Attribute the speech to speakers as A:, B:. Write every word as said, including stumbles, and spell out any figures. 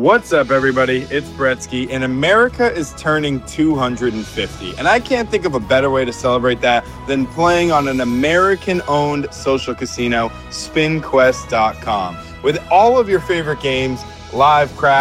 A: What's up, everybody? It's Bretsky, and America is turning two hundred fifty. And I can't think of a better way to celebrate that than playing on an American-owned social casino, spin quest dot com. With all of your favorite games, live craps,